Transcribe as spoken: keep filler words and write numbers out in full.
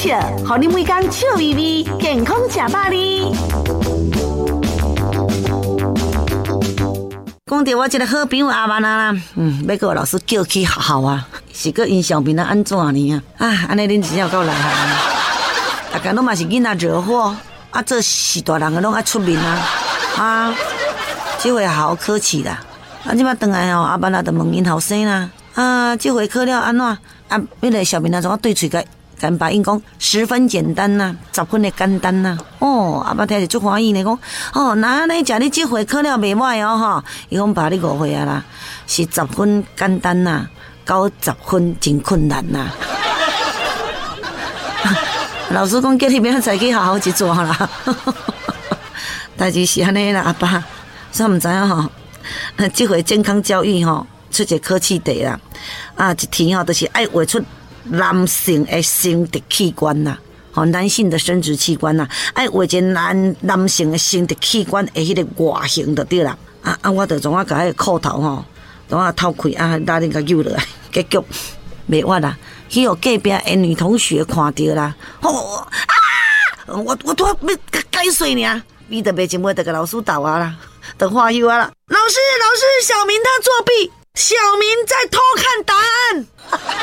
笑，互你每天笑眯眯，健康吃百哩。讲到我这个好朋友阿曼啊，嗯，要个老师叫去学校啊，是个因小明啊安怎呢啊？啊，安尼恁真正有够厉害，大家拢嘛是囡仔惹祸，啊，这是大人个拢爱出面啊，啊，这回好好考试啦，啊，即摆回来吼，阿曼啊，就问因后生啦，啊，这回考了安怎？啊，迄个小明啊，怎啊对喙个？跟把因讲十分简单呐、啊，十分的简单呐、啊。哦，阿爸听是足欢喜呢，讲哦，那你食你这回考了袂歹哦哈。伊讲爸你误会啊啦，是十分简单呐、啊，九十分真困难呐、啊。老师讲叫你明仔载去好好去做啦。代志是安尼啦，阿爸，所以唔知影吼，这回健康教育吼出一个考试题啦，啊一题吼就是爱画出。男性的生殖器官呐、啊，吼，男性的生殖器官呐、啊，爱画一个男男性的生殖器官的迄个外形就对啦。啊啊，我就从我甲迄个裤头吼，从我偷开啊，拉恁甲揪落来，结局袂完啦。迄个隔壁的女同学看到啦，吼啊！我我拄要解水呢，你得袂前尾得个老师斗啊啦，得花休啊啦。老师老师，小明他作弊，小明在偷看答案。